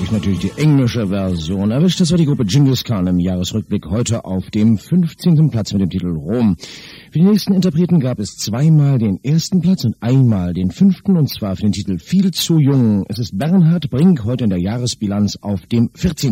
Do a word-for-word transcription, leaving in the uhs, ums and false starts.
ich natürlich die englische Version erwischt. Das war die Gruppe Genghis Khan im Jahresrückblick heute auf dem fünfzehnten Platz mit dem Titel Rom. Für die nächsten Interpreten gab es zweimal den ersten Platz und einmal den fünften, und zwar für den Titel Viel zu jung. Es ist Bernhard Brink heute in der Jahresbilanz auf dem vierzehnten